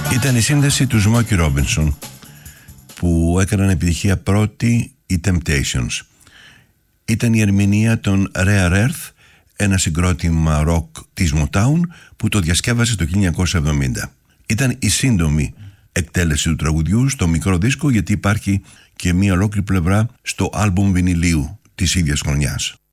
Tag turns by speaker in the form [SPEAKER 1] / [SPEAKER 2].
[SPEAKER 1] Ήταν η σύνδεση του Smokey Robinson που έκαναν επιτυχία πρώτη οι Temptations. Ήταν η ερμηνεία των Rare Earth, ένα συγκρότημα ροκ της Motown που το διασκεύασε το 1970. Ήταν η σύντομη εκτέλεση του τραγουδιού στο μικρό δίσκο, γιατί υπάρχει και μία ολόκληρη πλευρά στο άλμπουμ βινιλίου της ίδιας χρονιάς.